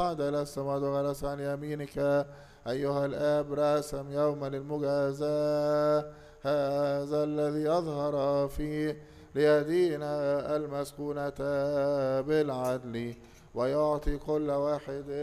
صعد إلى السماء وجلس عن يمينك أيها الآب راسم يوما للمجازاة، هذا الذي أظهر فيه ليدين المسكونة بالعدل ويعطي كل واحد